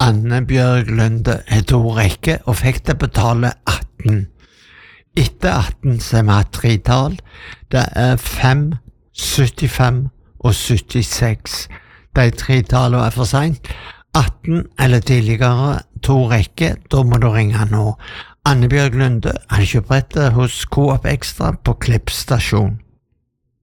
Anne Bjørg Lunde har 2 rekker og fikk det betale 18. Etter 18 så er vi et 3-tall. Det er 5, 75 og 76. De 3-tallene er for sent. 18 eller tidligere, 2 rekker, da må du ringe nå. Anne Bjørg Lunde har kjøpt brettet hos Coop Extra på Klipp stasjon.